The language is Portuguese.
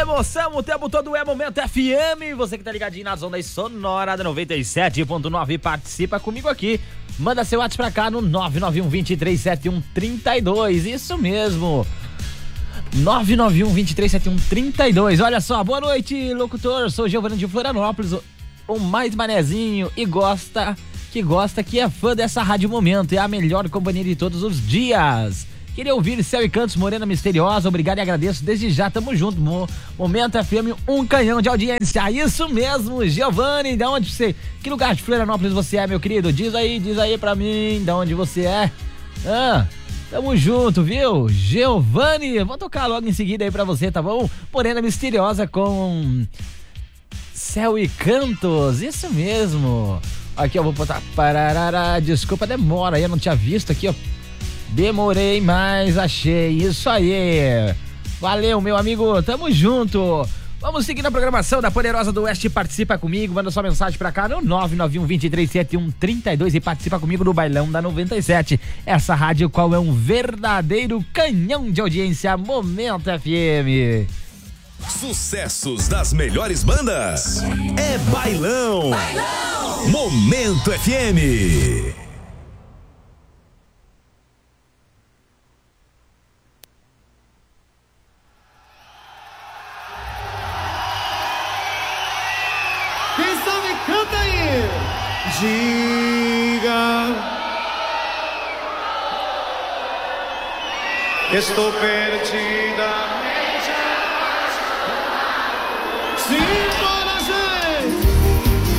emoção, o tempo todo é Momento FM. Você que tá ligadinho nas ondas sonoras da 97.9 participa comigo aqui. Manda seu WhatsApp pra cá no 991-237132. Isso mesmo. 991-237132. Olha só, boa noite, locutor. Sou Giovanni de Florianópolis, o mais manezinho que é fã dessa Rádio Momento. É a melhor companhia de todos os dias. Queria ouvir Céu e Cantos, Morena Misteriosa. Obrigado e agradeço desde já, tamo junto. Momento FM, um canhão de audiência. Isso mesmo, Giovanni, de onde você... Que lugar de Florianópolis você é, meu querido? Diz aí pra mim, de onde você é. Tamo junto, viu? Giovanni, vou tocar logo em seguida aí pra você, tá bom? Morena Misteriosa com Céu e Cantos, isso mesmo. Aqui eu vou botar parará, desculpa a demora, eu não tinha visto aqui, ó. Demorei, mas achei. Isso aí. Valeu, meu amigo. Tamo junto. Vamos seguir na programação da Poderosa do Oeste. Participa comigo. Manda sua mensagem pra cá no 991-237132 e participa comigo no Bailão da 97. Essa rádio qual é um verdadeiro canhão de audiência. Momento FM. Sucessos das melhores bandas. É Bailão. Bailão. Momento FM. Diga, estou perdida. Sim.